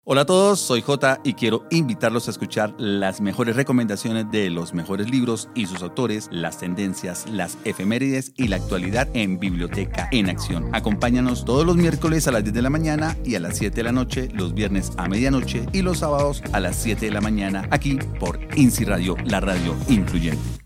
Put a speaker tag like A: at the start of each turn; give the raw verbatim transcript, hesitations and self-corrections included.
A: Hola a todos, soy Jota y quiero invitarlos a escuchar las mejores recomendaciones de los mejores libros y sus autores, las tendencias, las efemérides y la actualidad en Biblioteca en Acción. Acompáñanos todos los miércoles a las diez de la mañana y a las siete de la noche, los viernes a medianoche y los sábados a las siete de la mañana aquí por INSI Radio, la radio influyente.